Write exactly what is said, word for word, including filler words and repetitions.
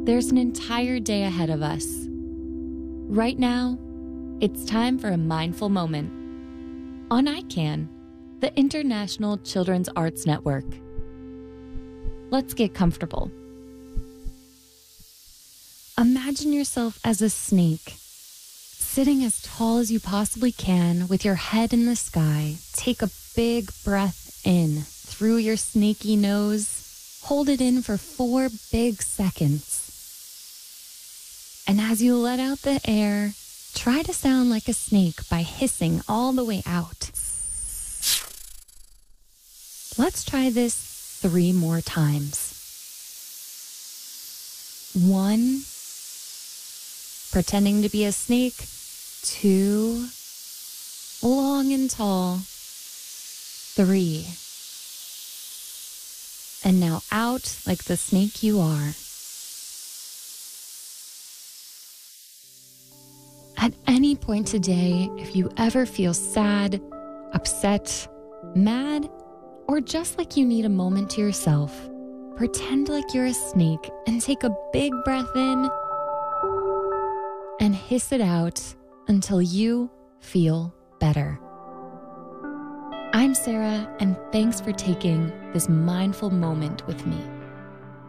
there's an entire day ahead of us. Right now, it's time for a mindful moment on I CAN, the International Children's Arts Network. Let's get comfortable. Imagine yourself as a snake, sitting as tall as you possibly can with your head in the sky. Take a big breath in through your snaky nose. Hold it in for four big seconds. And as you let out the air, try to sound like a snake by hissing all the way out. Let's try this three more times. One, pretending to be a snake. Two, long and tall. Three, and now out like the snake you are. At any point today, if you ever feel sad, upset, mad, or just like you need a moment to yourself, pretend like you're a snake and take a big breath in and hiss it out until you feel better. I'm Sarah, and thanks for taking this mindful moment with me.